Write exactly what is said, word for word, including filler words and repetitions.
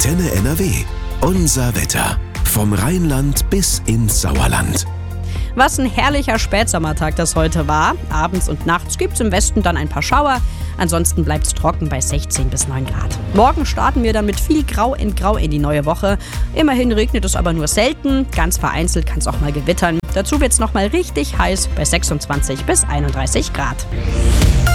Antenne N R W. Unser Wetter. Vom Rheinland bis ins Sauerland. Was ein herrlicher Spätsommertag das heute war. Abends und nachts gibt es im Westen dann ein paar Schauer. Ansonsten bleibt es trocken bei sechzehn bis neun Grad. Morgen starten wir dann mit viel Grau in Grau in die neue Woche. Immerhin regnet es aber nur selten. Ganz vereinzelt kann es auch mal gewittern. Dazu wird es nochmal richtig heiß bei sechsundzwanzig bis einunddreißig Grad.